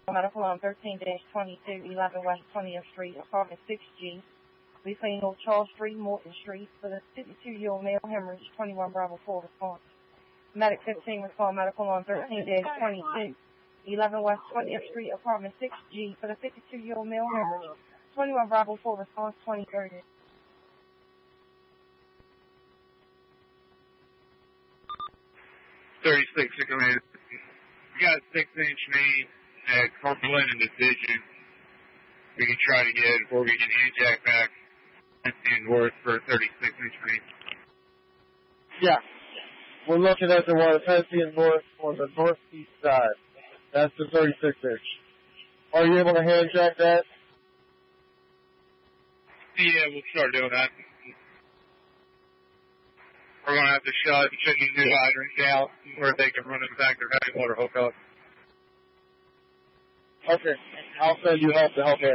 Medical on 13-22, 11 West 20th Street, apartment 6G. Between North Charles Street, Morton Street, for the 52-year-old male hemorrhage, 21 Bravo 4 response. Medic 15 respond medical on 13-22, 11 West 20th Street, apartment 6G, for the 52-year-old male hemorrhage, 21 Bravo 4 response, 2030. Command. We got a 6-inch main at Cumberland and Decision. We can try to get, or we can hand-jack back and work for a 36-inch main. Yeah. We're looking at the one Tennessee and North on the northeast side. That's the 36-inch. Are you able to hand-jack that? Yeah, we'll start doing that. We're going to have to shut these new hydrants out where they can run it back their heavy water hookup. Okay. I'll send you help to help